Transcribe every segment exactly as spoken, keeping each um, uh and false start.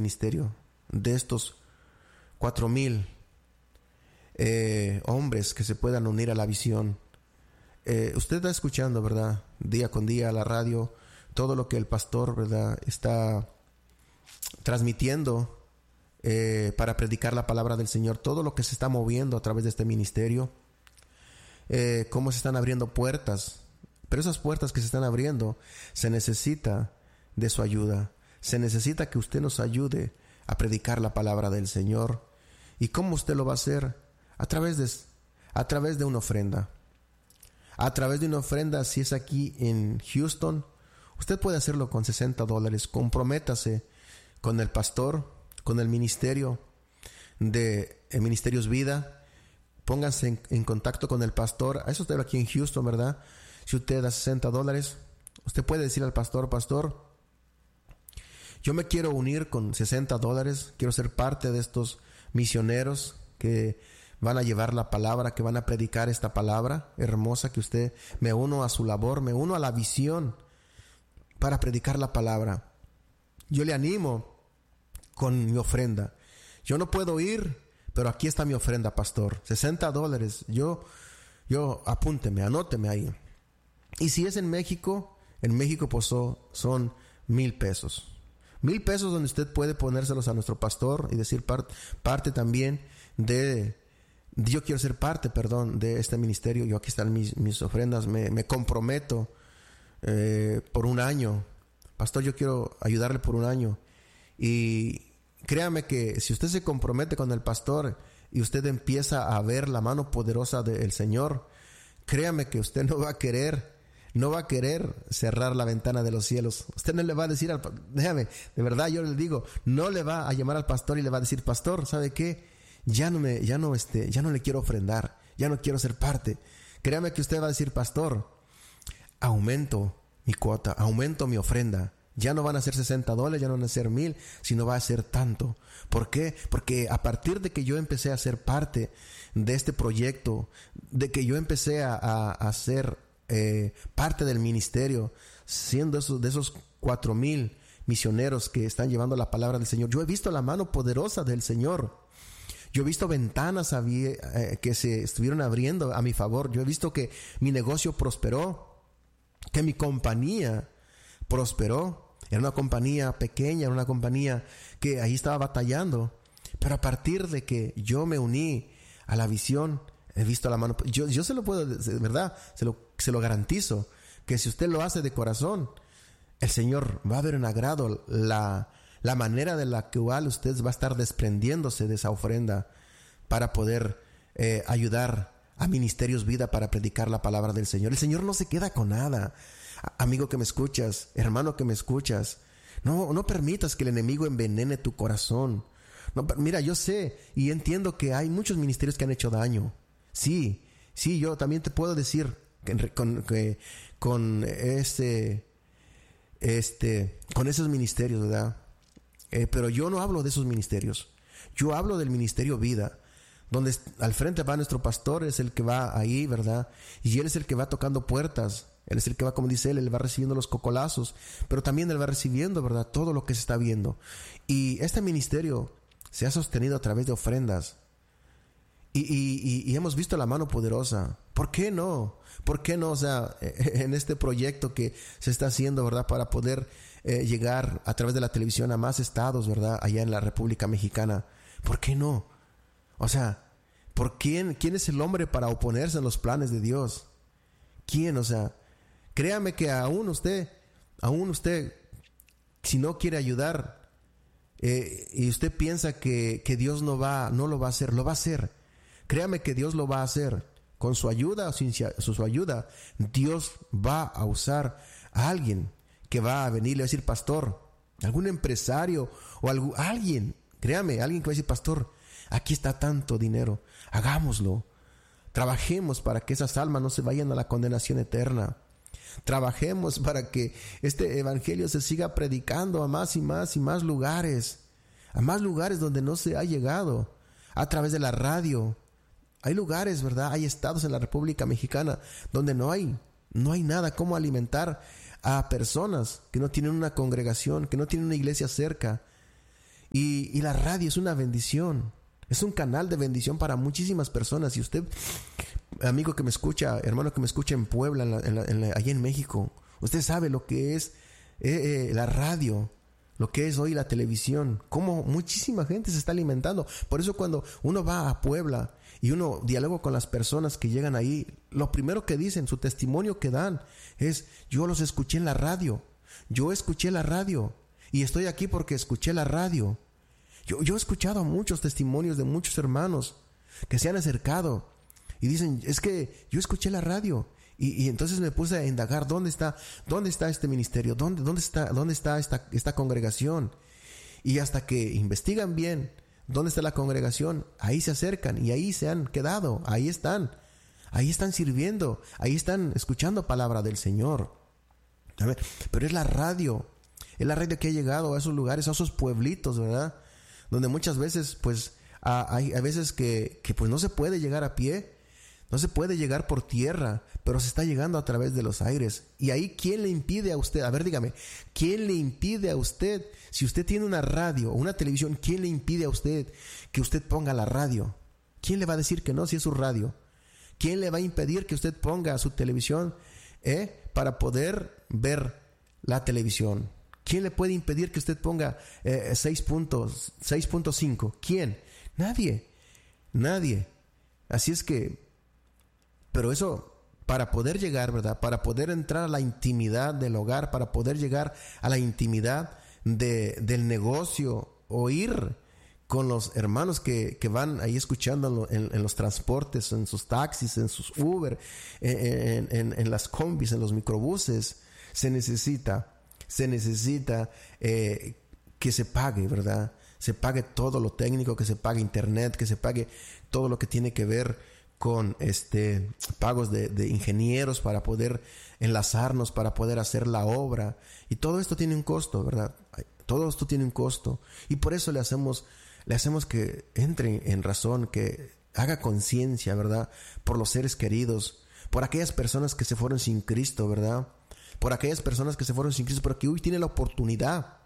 ministerio, de estos cuatro mil eh, hombres que se puedan unir a la visión. Eh, usted está escuchando, ¿verdad? Día con día a la radio, todo lo que el pastor, ¿verdad?, está transmitiendo eh, para predicar la palabra del Señor, todo lo que se está moviendo a través de este ministerio, eh, cómo se están abriendo puertas. Pero esas puertas que se están abriendo, se necesita de su ayuda. Se necesita que usted nos ayude a predicar la palabra del Señor. ¿Y cómo usted lo va a hacer? A través de, a través de una ofrenda. A través de una ofrenda, si es aquí en Houston, usted puede hacerlo con sesenta dólares. Comprométase con el pastor, con el ministerio de eh, Ministerios Vida. Pónganse en, en contacto con el pastor. A eso usted aquí en Houston, ¿verdad? Si usted da sesenta dólares, usted puede decir al pastor: pastor, yo me quiero unir con sesenta dólares, quiero ser parte de estos misioneros que van a llevar la palabra, que van a predicar esta palabra hermosa, que usted, me uno a su labor, me uno a la visión para predicar la palabra. Yo le animo con mi ofrenda. Yo no puedo ir, pero aquí está mi ofrenda, pastor. sesenta dólares. Yo, yo, apúnteme, anóteme ahí. Y si es en México, en México pues son mil pesos. Mil pesos donde usted puede ponérselos a nuestro pastor y decir part, parte también de, yo quiero ser parte, perdón, de este ministerio. Yo aquí están mis, mis ofrendas, me, me comprometo eh, por un año. Pastor, yo quiero ayudarle por un año. Y créame que si usted se compromete con el pastor y usted empieza a ver la mano poderosa del Señor, créame que usted no va a querer No va a querer cerrar la ventana de los cielos. Usted no le va a decir al... Déjame, de verdad yo le digo, no le va a llamar al pastor y le va a decir: pastor, ¿sabe qué? Ya no me, ya no, este, ya no le quiero ofrendar, ya no quiero ser parte. Créame que usted va a decir: pastor, aumento mi cuota, aumento mi ofrenda. Ya no van a ser sesenta dólares, ya no van a ser mil, sino va a ser tanto. ¿Por qué? Porque a partir de que yo empecé a ser parte de este proyecto, de que yo empecé a, a, a ser Eh, parte del ministerio, siendo esos, de esos cuatro mil misioneros que están llevando la palabra del Señor, yo he visto la mano poderosa del Señor. Yo he visto ventanas había, eh, que se estuvieron abriendo a mi favor. Yo he visto que mi negocio prosperó, que mi compañía prosperó. Era una compañía pequeña, era una compañía que ahí estaba batallando, pero a partir de que yo me uní a la visión, he visto la mano. Yo, yo se lo puedo, de verdad, se lo, se lo garantizo, que si usted lo hace de corazón, el Señor va a ver en agrado la, la manera de la cual usted va a estar desprendiéndose de esa ofrenda para poder eh, ayudar a Ministerios Vida para predicar la palabra del Señor. El Señor no se queda con nada. Amigo que me escuchas, hermano que me escuchas, no, no permitas que el enemigo envenene tu corazón. No, mira, yo sé y entiendo que hay muchos ministerios que han hecho daño. Sí, sí, yo también te puedo decir que con, que, con este, este, con esos ministerios, ¿verdad? Eh, pero yo no hablo de esos ministerios. Yo hablo del ministerio Vida, donde al frente va nuestro pastor, es el que va ahí, ¿verdad? Y él es el que va tocando puertas. Él es el que va, como dice él, él va recibiendo los cocolazos, pero también él va recibiendo, ¿verdad?, todo lo que se está viendo. Y este ministerio se ha sostenido a través de ofrendas. Y, y, y hemos visto la mano poderosa. ¿Por qué no? ¿Por qué no? O sea, en este proyecto que se está haciendo, ¿verdad?, para poder eh, llegar a través de la televisión a más estados, ¿verdad?, allá en la República Mexicana. ¿Por qué no? O sea, ¿por quién? ¿Quién es el hombre para oponerse a los planes de Dios? ¿Quién? O sea, créame que aún usted, aún usted, si no quiere ayudar eh, y usted piensa que, que Dios no va, no lo va a hacer, lo va a hacer. Créame que Dios lo va a hacer. Con su ayuda o sin su, su ayuda, Dios va a usar a alguien que va a venir y le va a decir: pastor, algún empresario o algún, alguien, créame, alguien que va a decir: pastor, aquí está tanto dinero, hagámoslo. Trabajemos para que esas almas no se vayan a la condenación eterna. Trabajemos para que este evangelio se siga predicando a más y más y más lugares, a más lugares donde no se ha llegado, a través de la radio. Hay lugares, ¿verdad? Hay estados en la República Mexicana donde no hay, no hay nada como alimentar a personas que no tienen una congregación, que no tienen una iglesia cerca. Y, y la radio es una bendición. Es un canal de bendición para muchísimas personas. Y usted, amigo que me escucha, hermano que me escucha en Puebla, en la, en la, en la, allá en México, usted sabe lo que es eh, eh, la radio, lo que es hoy la televisión, cómo muchísima gente se está alimentando. Por eso cuando uno va a Puebla y uno dialoga con las personas que llegan ahí, lo primero que dicen, su testimonio que dan es: yo los escuché en la radio, yo escuché la radio y estoy aquí porque escuché la radio. Yo, yo he escuchado muchos testimonios de muchos hermanos que se han acercado y dicen: es que yo escuché la radio. Y, y entonces me puse a indagar dónde está, dónde está este ministerio, dónde, dónde está, dónde está esta, esta congregación. Y hasta que investigan bien dónde está la congregación, ahí se acercan y ahí se han quedado, ahí están, ahí están sirviendo, ahí están escuchando palabra del Señor. A ver, pero es la radio, es la radio que ha llegado a esos lugares, a esos pueblitos, ¿verdad? Donde muchas veces, pues, a, hay, hay veces que, que pues no se puede llegar a pie. No se puede llegar por tierra, pero se está llegando a través de los aires. Y ahí, ¿quién le impide a usted? A ver, dígame, ¿quién le impide a usted? Si usted tiene una radio o una televisión, ¿quién le impide a usted que usted ponga la radio? ¿Quién le va a decir que no si es su radio? ¿Quién le va a impedir que usted ponga su televisión eh, para poder ver la televisión? ¿Quién le puede impedir que usted ponga eh, seis punto cinco? ¿Quién? Nadie. Nadie. Así es que... Pero eso, para poder llegar, ¿verdad? Para poder entrar a la intimidad del hogar, para poder llegar a la intimidad de, del negocio, o ir con los hermanos que, que van ahí escuchando en, en los transportes, en sus taxis, en sus Uber, en, en, en las combis, en los microbuses, se necesita, se necesita eh, que se pague, ¿verdad? Se pague todo lo técnico, que se pague internet, que se pague todo lo que tiene que ver con este pagos de, de ingenieros para poder enlazarnos, para poder hacer la obra. Y todo esto tiene un costo, ¿verdad? Todo esto tiene un costo. Y por eso le hacemos, le hacemos que entre en razón, que haga conciencia, ¿verdad? Por los seres queridos, por aquellas personas que se fueron sin Cristo, ¿verdad? Por aquellas personas que se fueron sin Cristo, pero que hoy tiene la oportunidad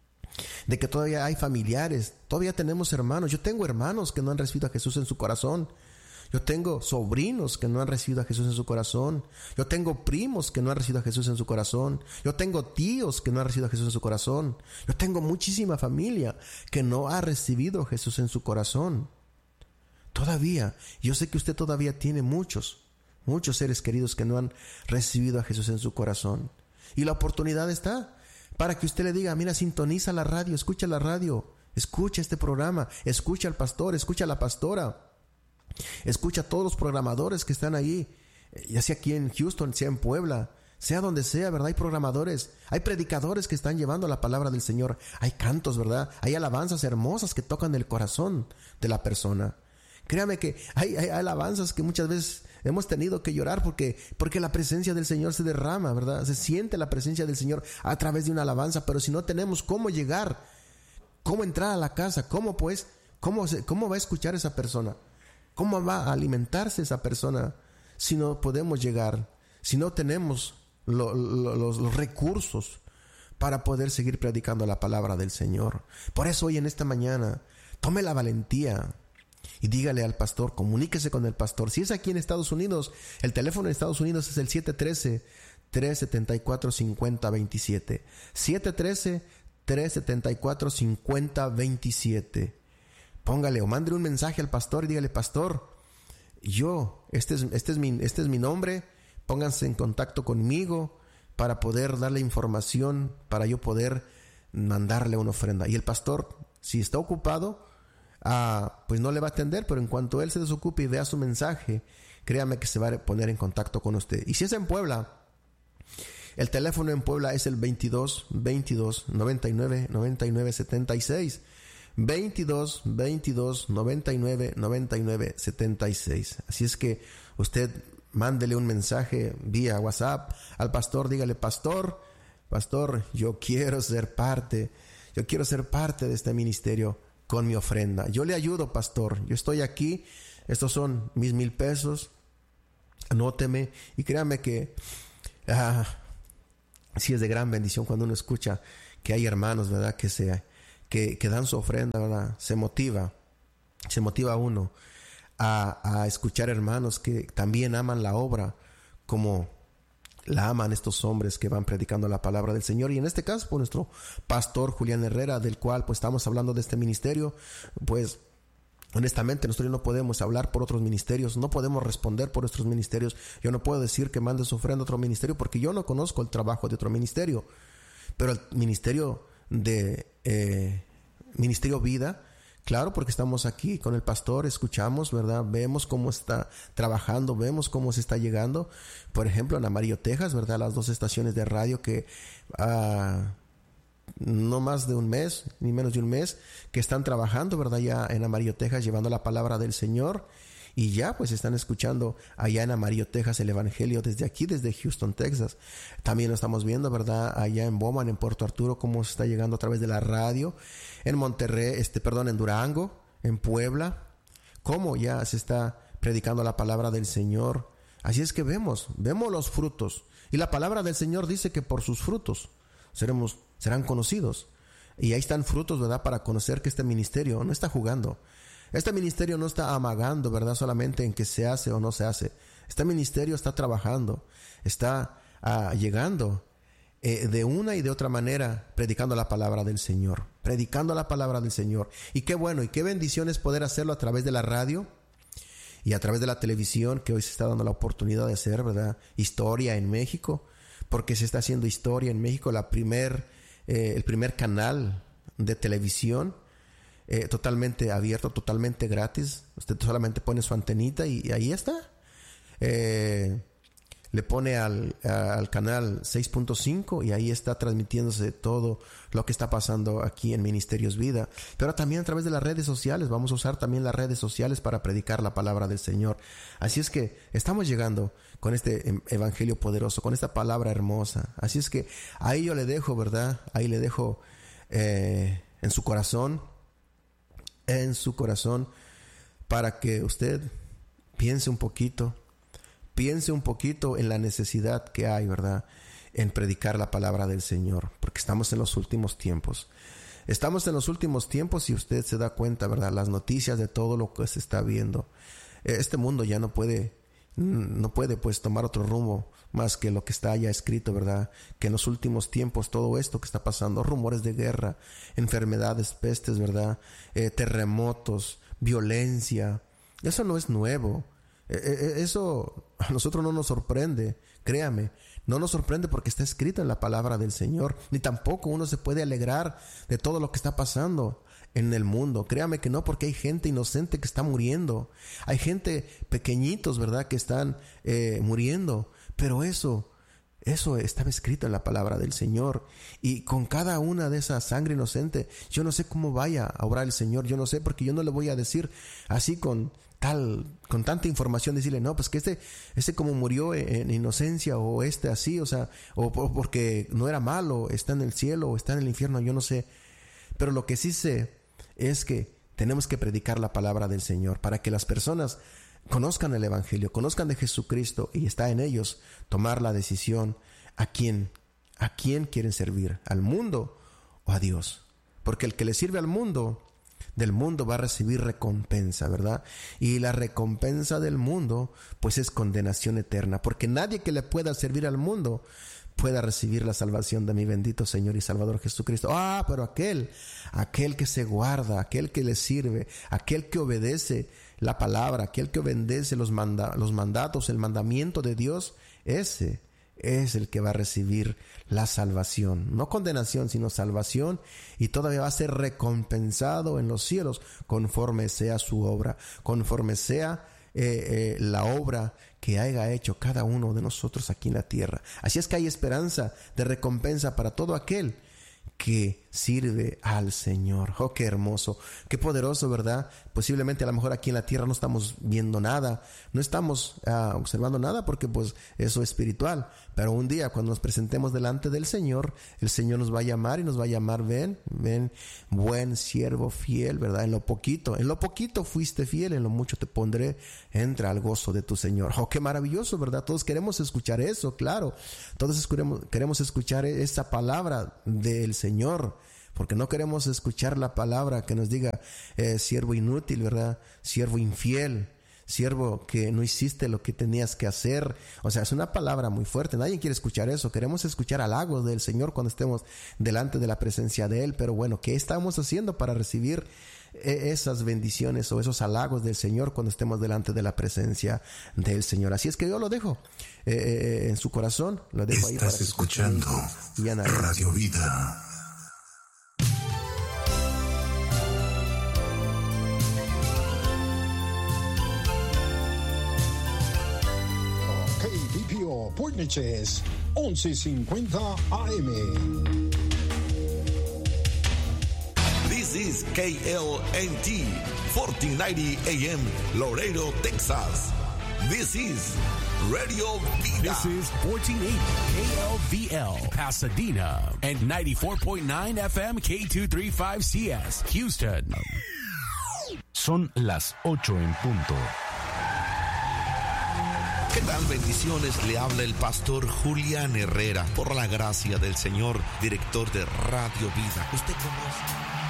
de que todavía hay familiares, todavía tenemos hermanos. Yo tengo hermanos que no han recibido a Jesús en su corazón. Yo tengo sobrinos que no han recibido a Jesús en su corazón. Yo tengo primos que no han recibido a Jesús en su corazón. Yo tengo tíos que no han recibido a Jesús en su corazón. Yo tengo muchísima familia que no ha recibido a Jesús en su corazón. Todavía, yo sé que usted todavía tiene muchos, muchos seres queridos que no han recibido a Jesús en su corazón. Y la oportunidad está para que usted le diga: mira, sintoniza la radio, escucha la radio, escucha este programa, escucha al pastor, escucha a la pastora. Escucha a todos los programadores que están ahí, ya sea aquí en Houston, sea en Puebla, sea donde sea, ¿verdad? Hay programadores, hay predicadores que están llevando la palabra del Señor. Hay cantos, ¿verdad? Hay alabanzas hermosas que tocan el corazón de la persona. Créame que hay, hay alabanzas que muchas veces hemos tenido que llorar porque, porque la presencia del Señor se derrama, ¿verdad? Se siente la presencia del Señor a través de una alabanza. Pero si no tenemos cómo llegar, cómo entrar a la casa, cómo pues, cómo, se, cómo va a escuchar esa persona, ¿cómo va a alimentarse esa persona si no podemos llegar, si no tenemos lo, lo, los, los recursos para poder seguir predicando la palabra del Señor? Por eso hoy en esta mañana, tome la valentía y dígale al pastor, comuníquese con el pastor. Si es aquí en Estados Unidos, el teléfono en Estados Unidos es el siete uno tres, tres siete cuatro, cinco cero dos siete. siete uno tres, tres siete cuatro, cinco cero dos siete. Póngale o mande un mensaje al pastor y dígale: pastor, yo, este es, este es mi, este es mi nombre, pónganse en contacto conmigo para poder darle información, para yo poder mandarle una ofrenda. Y el pastor, si está ocupado, ah, pues no le va a atender, pero en cuanto él se desocupe y vea su mensaje, créame que se va a poner en contacto con usted. Y si es en Puebla, el teléfono en Puebla es el veintidós, veintidós, noventa y nueve, noventa y nueve, setenta y seis. veintidós, veintidós, noventa y nueve, noventa y nueve, setenta y seis. Así es que usted mándele un mensaje vía WhatsApp al pastor, dígale: pastor, pastor, yo quiero ser parte, yo quiero ser parte de este ministerio con mi ofrenda. Yo le ayudo, pastor, yo estoy aquí, estos son mis mil pesos, anóteme. Y créame que ah, sí es de gran bendición cuando uno escucha que hay hermanos, ¿verdad?, que se que, que dan su ofrenda, ¿verdad? Se motiva, se motiva uno a, a escuchar hermanos que también aman la obra como la aman estos hombres que van predicando la palabra del Señor. Y en este caso, pues nuestro pastor Julián Herrera, del cual pues estamos hablando de este ministerio, pues honestamente nosotros no podemos hablar por otros ministerios, no podemos responder por nuestros ministerios. Yo no puedo decir que mande su ofrenda a otro ministerio porque yo no conozco el trabajo de otro ministerio. Pero el ministerio de eh, Ministerio Vida, claro, porque estamos aquí con el pastor, escuchamos, ¿verdad? Vemos cómo está trabajando, vemos cómo se está llegando. Por ejemplo, en Amarillo, Texas, ¿verdad? Las dos estaciones de radio que uh, no más de un mes, ni menos de un mes, que están trabajando, ¿verdad? Ya en Amarillo, Texas, llevando la palabra del Señor. Y ya pues están escuchando allá en Amarillo, Texas, el Evangelio desde aquí, desde Houston, Texas. También lo estamos viendo, ¿verdad? Allá en Bowman, en Puerto Arturo, cómo se está llegando a través de la radio. En Monterrey, este, perdón, en Durango, en Puebla, cómo ya se está predicando la palabra del Señor. Así es que vemos, vemos los frutos. Y la palabra del Señor dice que por sus frutos seremos, serán conocidos. Y ahí están frutos, ¿verdad? Para conocer que este ministerio no está jugando. Este ministerio no está amagando, ¿verdad? Solamente en que se hace o no se hace. Este ministerio está trabajando, está uh, llegando eh, de una y de otra manera, predicando la palabra del Señor, predicando la palabra del Señor. Y qué bueno y qué bendición es poder hacerlo a través de la radio y a través de la televisión, que hoy se está dando la oportunidad de hacer, ¿verdad? Historia en México, porque se está haciendo historia en México, la primer, eh, el primer canal de televisión. Eh, totalmente abierto, totalmente gratis. Usted solamente pone su antenita y, y ahí está. Eh, le pone al, a, al canal seis punto cinco y ahí está transmitiéndose todo lo que está pasando aquí en Ministerios Vida. Pero también a través de las redes sociales. Vamos a usar también las redes sociales para predicar la palabra del Señor. Así es que estamos llegando con este evangelio poderoso, con esta palabra hermosa. Así es que ahí yo le dejo, ¿verdad? Ahí le dejo eh, en su corazón. en su corazón para que usted piense un poquito, piense un poquito en la necesidad que hay, ¿verdad?, en predicar la palabra del Señor, porque estamos en los últimos tiempos. Estamos en los últimos tiempos y usted se da cuenta, ¿verdad?, las noticias de todo lo que se está viendo. Este mundo ya no puede, no puede pues tomar otro rumbo más que lo que está ya escrito, ¿verdad? Que en los últimos tiempos todo esto que está pasando, rumores de guerra, enfermedades, pestes, ¿verdad? Eh, terremotos, violencia, eso no es nuevo. Eh, eh, eso a nosotros no nos sorprende, créame, no nos sorprende porque está escrito en la palabra del Señor, ni tampoco uno se puede alegrar de todo lo que está pasando en el mundo. Créame que no, porque hay gente inocente que está muriendo, hay gente pequeñitos, ¿verdad?, que están eh, muriendo. Pero eso, eso estaba escrito en la palabra del Señor. Y con cada una de esa sangre inocente, yo no sé cómo vaya a obrar el Señor. Yo no sé, porque yo no le voy a decir así con tal, con tanta información, decirle, no, pues que este, este como murió en inocencia, o este así, o sea, o, o porque no era malo, está en el cielo o está en el infierno, yo no sé. Pero lo que sí sé es que tenemos que predicar la palabra del Señor para que las personas conozcan el Evangelio, conozcan de Jesucristo, y está en ellos tomar la decisión a quién, a quién quieren servir, al mundo o a Dios. Porque el que le sirve al mundo, del mundo va a recibir recompensa, ¿verdad? Y la recompensa del mundo, pues es condenación eterna, porque nadie que le pueda servir al mundo pueda recibir la salvación de mi bendito Señor y Salvador Jesucristo. Ah, pero aquel, aquel que se guarda, aquel que le sirve, aquel que obedece la palabra, aquel que obedece los, manda, los mandatos, el mandamiento de Dios, ese es el que va a recibir la salvación. No condenación, sino salvación, y todavía va a ser recompensado en los cielos conforme sea su obra, conforme sea eh, eh, la obra que haya hecho cada uno de nosotros aquí en la tierra. Así es que hay esperanza de recompensa para todo aquel que sirve al Señor. Oh, qué hermoso, qué poderoso, ¿verdad? Posiblemente a lo mejor aquí en la tierra no estamos viendo nada, no estamos uh, observando nada, porque pues eso es espiritual, pero un día cuando nos presentemos delante del Señor, el Señor nos va a llamar y nos va a llamar, ven, ven, buen siervo fiel, ¿verdad? En lo poquito, en lo poquito fuiste fiel, en lo mucho te pondré, entra al gozo de tu Señor. Oh, qué maravilloso, ¿verdad? Todos queremos escuchar eso, claro, todos queremos, queremos escuchar esa palabra del Señor, porque no queremos escuchar la palabra que nos diga eh, siervo inútil, ¿verdad? Siervo infiel, siervo que no hiciste lo que tenías que hacer. O sea, es una palabra muy fuerte. Nadie quiere escuchar eso. Queremos escuchar halagos del Señor cuando estemos delante de la presencia de Él. Pero bueno, ¿qué estamos haciendo para recibir esas bendiciones o esos halagos del Señor cuando estemos delante de la presencia del Señor? Así es que yo lo dejo eh, en su corazón. Lo dejo ahí. Estás para escuchando Radio Vida. Point Neches, once cincuenta A M. This is K L N T, fourteen ninety A M, Laredo, Texas. This is Radio Vida. This is fourteen eighty K L V L, Pasadena, and ninety-four point nine F M K two thirty-five C S, Houston. Son las ocho en punto. ¿Qué tal? Bendiciones. Le habla el pastor Julián Herrera. Por la gracia del Señor, director de Radio Vida. ¿Usted conoce